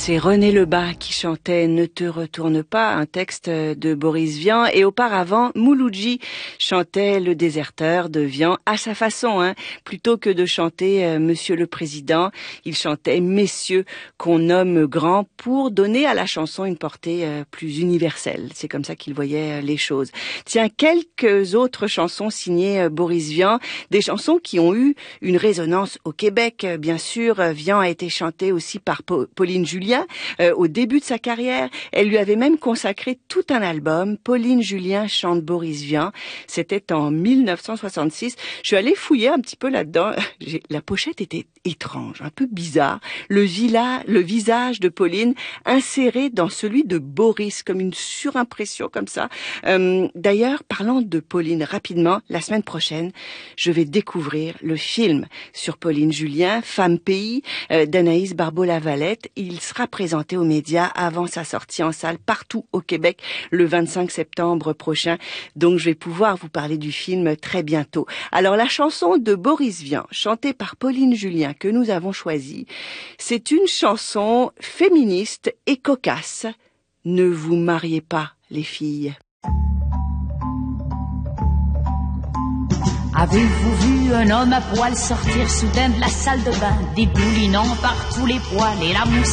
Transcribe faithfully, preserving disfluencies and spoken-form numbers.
C'est René Lebas qui chantait « Ne te retourne pas », un texte de Boris Vian. Et auparavant, Mouloudji chantait « Le déserteur » de Vian à sa façon. Hein. Plutôt que de chanter euh, « Monsieur le Président », il chantait « Messieurs » qu'on nomme grands pour donner à la chanson une portée euh, plus universelle. C'est comme ça qu'il voyait euh, les choses. Tiens, quelques autres chansons signées euh, Boris Vian, des chansons qui ont eu une résonance au Québec. Bien sûr, Vian a été chanté aussi par pa- Pauline Julien. Euh, au début de sa carrière, elle lui avait même consacré tout un album. Pauline Julien chante Boris Vian. C'était en mille neuf cent soixante-six. Je suis allée fouiller un petit peu là-dedans. J'ai... La pochette était étrange, un peu bizarre. Le, villa, le visage de Pauline inséré dans celui de Boris, comme une surimpression comme ça. Euh, d'ailleurs, parlant de Pauline rapidement, la semaine prochaine, je vais découvrir le film sur Pauline Julien, Femme Pays, euh, d'Anaïs Barbeau-Lavalette. Il sera présenté aux médias avant sa sortie en salle partout au Québec le vingt-cinq septembre prochain. Donc je vais pouvoir vous parler du film très bientôt. Alors la chanson de Boris Vian, chantée par Pauline Julien, que nous avons choisie, c'est une chanson féministe et cocasse. Ne vous mariez pas, les filles. Avez-vous vu un homme à poil sortir soudain de la salle de bain, déboulinant par tous les poils et la mousse